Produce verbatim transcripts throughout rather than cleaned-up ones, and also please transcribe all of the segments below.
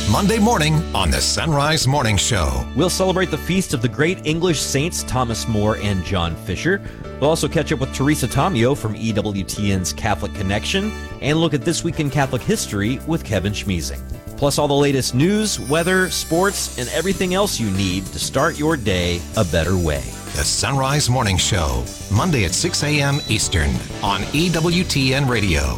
Monday morning on the Sunrise Morning Show. We'll celebrate the feast of the great English saints Thomas More and John Fisher. We'll also catch up with Teresa Tomeo from E W T N's Catholic Connection and look at This Week in Catholic History with Kevin Schmeezing. Plus all the latest news, weather, sports, and everything else you need to start your day a better way. The Sunrise Morning Show, Monday at six a.m. Eastern on E W T N Radio.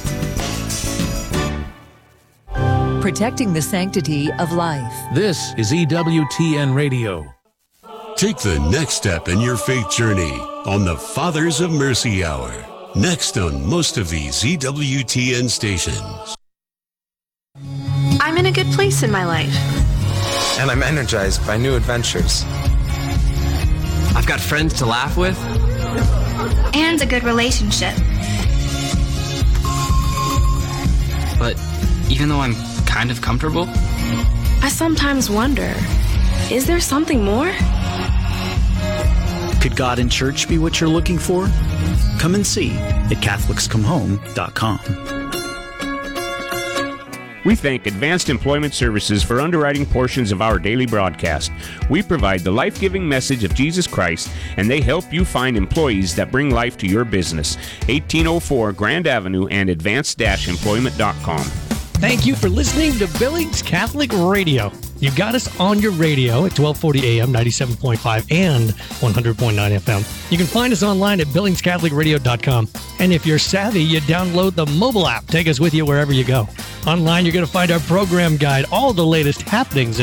Protecting the sanctity of life. This is E W T N Radio. Take the next step in your faith journey on the Fathers of Mercy Hour. Next on most of these E W T N stations. I'm in a good place in my life. And I'm energized by new adventures. I've got friends to laugh with. And a good relationship. But even though I'm kind of comfortable, I sometimes wonder, is there something more? Could God and church be what you're looking for? Come and see at Catholics Come Home dot com. We thank Advanced Employment Services for underwriting portions of our daily broadcast. We provide the life-giving message of Jesus Christ, and they help you find employees that bring life to your business. eighteen oh four Grand Avenue and advanced dash employment dot com. Thank you for listening to Billings Catholic Radio. You got us on your radio at twelve forty a.m., ninety-seven point five, and one hundred point nine F M. You can find us online at billings catholic radio dot com. And if you're savvy, you download the mobile app. Take us with you wherever you go. Online, you're going to find our program guide, all the latest happenings